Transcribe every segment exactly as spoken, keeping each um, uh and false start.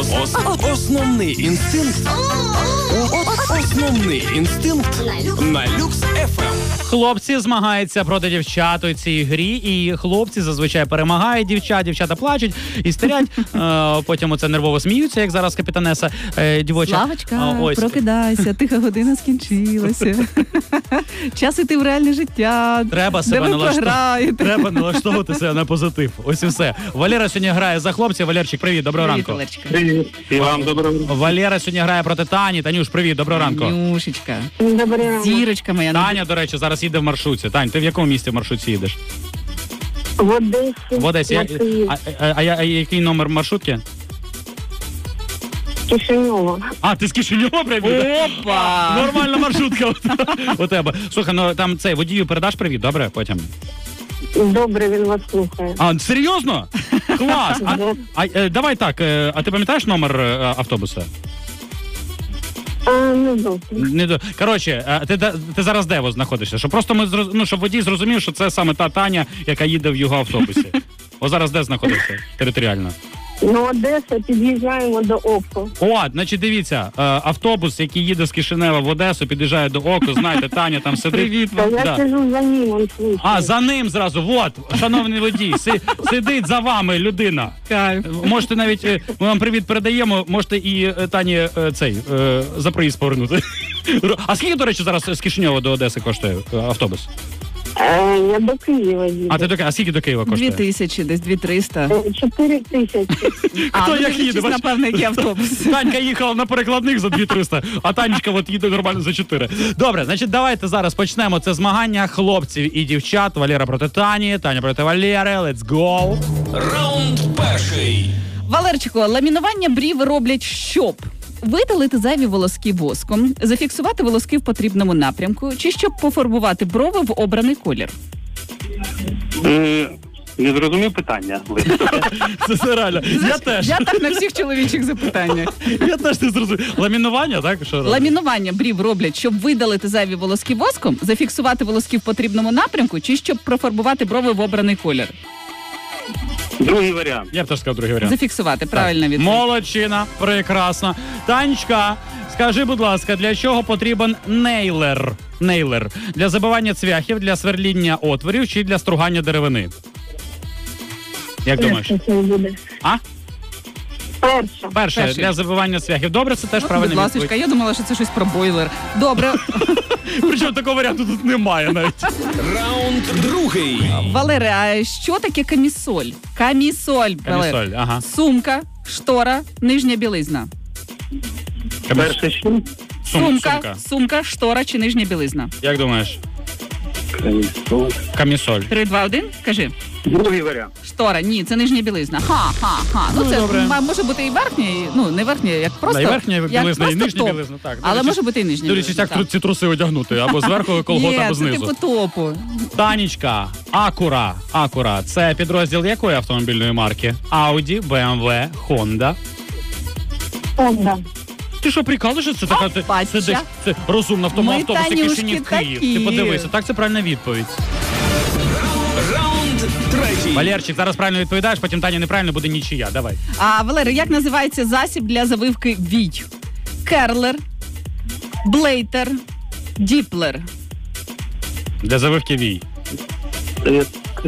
Ос- Основний інстинкт. О- Основний інстинкт на Люкс еф ем. Хлопці змагаються проти дівчат у цій грі, і хлопці зазвичай перемагають дівчат, дівчата плачуть, істерять, е, потім оце нервово сміються, як зараз капітанеса е, дівоча. Славочка, А, ось. прокидайся, тиха година скінчилася. Час іти в реальне життя, Треба де себе ви налаштовувати. програєте. Треба налаштовувати себе на позитив. Ось і все. Валера сьогодні грає за хлопців. Валерчик, привіт, доброго Привіт, ранку. Валерчика. Привіт. І вам доброго ранку. Валера сьогодні грає проти Тані. Танюш, привіт, доброго ранку. Нюшечка. Добрий ранок. Зірочка моя. Таня, до речі, зараз їде в маршрутці. Тань, ти в якому місті в маршрутці їдеш? В Одесі. В Одесі. на Я- Київ. А, а, а, а який номер маршрутки? Кишиньова. А, ти з Кишиньова привіт? Опа! Нормальна маршрутка у тебе. Слухай, ну там цей водію передаш привіт, добре? Потім. Добре, він вас слухає. А, серйозно? Клас! А, а, е, давай так, е, а ти пам'ятаєш номер е, автобуса? А, не зовсім. Не до... Коротше, е, ти, де- ти зараз де ось знаходишся? Щоб просто ми зроз... ну, щоб водій зрозумів, що це саме та Таня, яка їде в його автобусі. О, зараз де знаходишся територіально? Ну, Одеса, під'їжджаємо до Око. О, значить, дивіться, е, автобус, який їде з Кишинева в Одесу, під'їжджає до Оку, знаєте, Таня там сидить. Привіт Та вам. я Да. сижу за ним, он слухає. А, за ним зразу, вот, шановний водій, си, сидить за вами людина. Кайф. Можете навіть, е, ми вам привіт передаємо, можете і е, Тані е, цей, е, за проїзд повернути. А скільки, до речі, зараз з Кишиньова до Одеси коштує е, автобус? Е, я до Києва їду. А ти до Ки- а скільки до Києва Дві коштує? тисячі, десь дві триста. Е, Чотири тисячі. А, Хто ну, як їде, дивлячись, бач? напевно, який автобус. Танька їхала на перекладних за дві триста, а Танечка от їде нормально за чотири. Добре, значить, давайте зараз почнемо це змагання хлопців і дівчат. Валера проти Тані, Таня проти Валери. Let's go! Раунд перший. Валерчику, ламінування брів роблять щоб? Видалити зайві волоски воском, зафіксувати волоски в потрібному напрямку, чи щоб пофарбувати брови в обраний колір? Е, Не зрозумів питання. Це все реально. Я теж. Я так на всіх чоловічих запитаннях. Я теж не зрозумів. Ламінування, так? Що робить? Ламінування брів роблять, щоб видалити зайві волоски воском, зафіксувати волоски в потрібному напрямку, чи щоб профарбувати брови в обраний колір? Другий варіант. Я б теж сказав другий варіант. Зафіксувати, правильно відповідь. Молодчина, прекрасно. Танечка, скажи, будь ласка, для чого потрібен нейлер? Нейлер. Для забивання цвяхів, для сверління отворів чи для стругання деревини? Як думаєш? Перша це буде. А? Перша. Перше, Перший. для забивання цвяхів. Добре, це теж От, правильна будь ласочка, відповідь. я думала, що це щось про бойлер. Добре. Причому такого варіанту тут немає навіть. Раунд другий. Валере, а що таке камісоль? Камісоль, Валер. Камісоль, ага. Сумка, штора, нижня білизна. Перше що? Сум- Сумка, сумка. сумка, штора чи нижня білизна? Як думаєш? Камісоль. Камісоль. Три, два, один, кажи. Другий варіант. Штора, ні, це нижня білизна. Ха-ха-ха. Ну, Ну, це добре. м- може бути і верхня, і, ну, не верхня, як просто... Да, і верхня як білизна, і просто нижня топ. білизна. Так. Але Дивлячись- може бути і нижня Дивлячись, білизна. як так. тру- ці труси одягнути. Або зверху колгот, Ні, або це знизу. типу топу. Танечка, Акура. Акура. Це підрозділ якої автомобільної марки? Audi, бе ем ве, Honda. Honda. Ти що, прикалуєшся? Це така ти Опача. сидиш, це розумна в тому Ми, автобусі Танюшки, Кишинів Київ. такі. Ти подивися, так це правильна відповідь. Раунд третій. Валерчик, зараз правильно відповідаєш, потім Таня неправильно буде нічия. Давай. А, Валерій, як називається засіб для завивки вій? Керлер, блейтер, діплер. Для завивки вій. Е,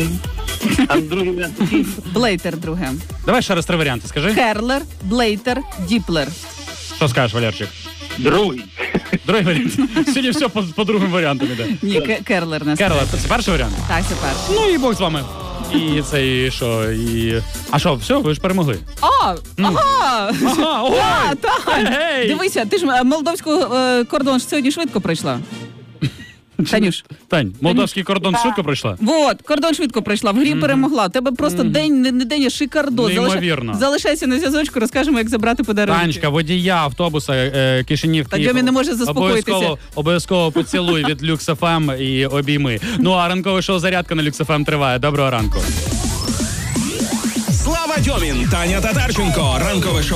А другий варіант. Блейтер друге. Давай ще раз три варіанти, скажи. Керлер, блейтер, діплер. Що скажеш, Валерчик? Другий. Другий варіант. Сьогодні все по, по другим варіантам іде. Ні, К- керлер нас. Керла, це перший варіант? Так, це перший. Ну і Бог з вами. І це і що, і... А що, все, ви ж перемогли. А, Ну. ага. Ага, ой! А, так. Гей! Дивися, ти ж е, молдовську е, кордон ж сьогодні швидко пройшла. Танюш. Тань, молдавський кордон швидко пройшла? Вот, кордон швидко пройшла, в грі перемогла. У тебе просто день, не, не день, а шикардос. Неймовірно. Залишайся на зв'язочку, розкажемо, як забрати подарунки. Танечка, водія автобуса е, Кишинів Та Київ. Дьомі не може заспокоїтися. Обов'язково, обов'язково поцілуй від Люкс еф ем і обійми. Ну а ранкове шоу «Зарядка» на Люкс еф ем триває. Доброго ранку. Слава Дьомін, Таня Татарченко. Ранкове шоу